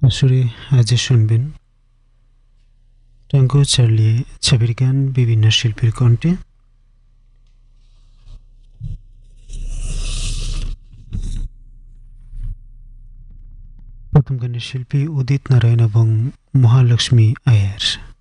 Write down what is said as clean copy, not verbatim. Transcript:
আসরে আজ শুনবেন ট্যাঙ্গো চার্লিয়ে ছবির গান বিভিন্ন শিল্পীর কণ্ঠে। প্রথম গানের শিল্পী উদিত নারায়ণ এবং মহালক্ষ্মী আয়ার।